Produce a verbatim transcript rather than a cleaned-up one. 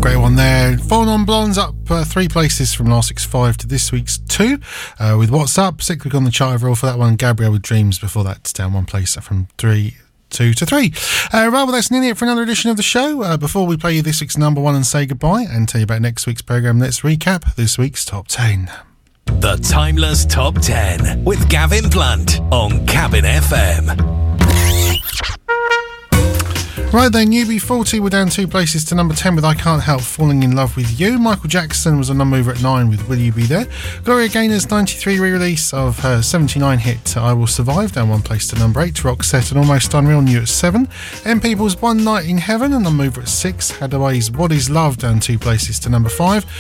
Great one there. Four Non Blondes up uh, three places from last week's five to this week's two. Uh, with What's Up, sixth week on the chart overall for that one. Gabrielle with Dreams before that, down one place from three. Two to three. Uh, right, well, that's nearly it for another edition of the show. Uh, before we play you this week's number one and say goodbye and tell you about next week's programme, let's recap this week's top ten. The Timeless Top ten with Gavin Blunt on Cabin F M. Right then, U B forty were down two places to number ten with I Can't Help Falling in Love With You. Michael Jackson was a non-mover at nine with Will You Be There. Gloria Gaynor's ninety-three re-release of her seventy-nine hit I Will Survive, down one place to number eight. Roxette and Almost Unreal, new at seven. M People's One Night in Heaven, a non-mover at six. Hadaway's What Is Love, down two places to number five.